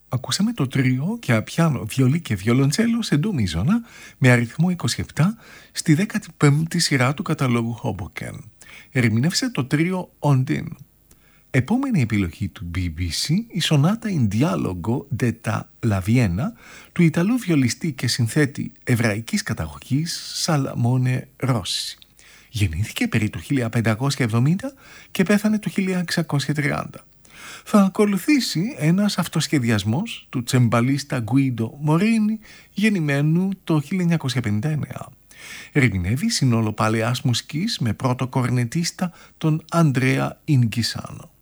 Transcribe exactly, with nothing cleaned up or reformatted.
Ακούσαμε το τρίο για πιάνο, βιολί και βιολοντσέλο σε ντο μείζωνα με αριθμό είκοσι επτά στη δέκατη πέμπτη σειρά του καταλόγου Hoboken. Ερμήνευσε το τρίο Ondine. Επόμενη επιλογή του μπι μπι σι, η σονάτα in dialogo detta La Vienna του Ιταλού βιολιστή και συνθέτη εβραϊκής καταγωγής Σαλαμόνε Ρώση. Γεννήθηκε περί του χίλια πεντακόσια εβδομήντα και πέθανε το χίλια εξακόσια τριάντα. Θα ακολουθήσει ένας αυτοσχεδιασμός του τσεμπαλίστα Γκουίντο Μορίνι, γεννημένου το χίλια εννιακόσια πενήντα εννέα. Ερμηνεύει σύνολο παλαιάς μουσικής με πρώτο κορνετίστα τον Αντρέα Ινγκισάνο.